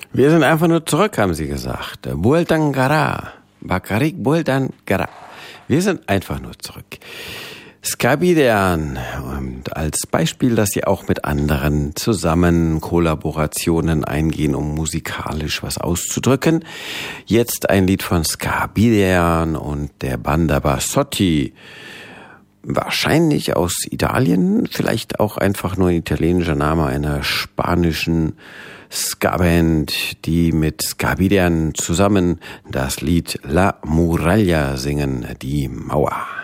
Wir sind einfach nur zurück, haben sie gesagt. Bueltangara. Bakarik Bueltangara. Wir sind einfach nur zurück. Skabidean. Und als Beispiel, dass sie auch mit anderen zusammen Kollaborationen eingehen, um musikalisch was auszudrücken. Jetzt ein Lied von Skabidean und der Banda Bassotti. Wahrscheinlich aus Italien, vielleicht auch einfach nur ein italienischer Name einer spanischen Ska-Band, die mit Skabidean zusammen das Lied La Muraglia singen, die Mauer.